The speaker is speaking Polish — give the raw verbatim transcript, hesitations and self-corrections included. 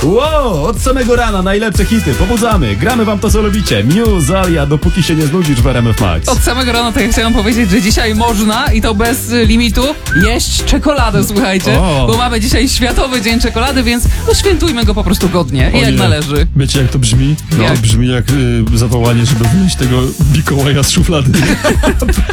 Wow, od samego rana najlepsze hity, pobudzamy, gramy wam to co lubicie. Muse, Alia, dopóki się nie znudzisz w R M F Max. Od samego rana to ja chciałam powiedzieć, że dzisiaj można i to bez y, limitu jeść czekoladę, słuchajcie, O. bo mamy dzisiaj Światowy Dzień Czekolady, więc no, świętujmy go po prostu godnie i O jak nie. należy. Wiecie jak to brzmi? No. To brzmi jak y, zawołanie, żeby wynieść tego Mikołaja z szuflady.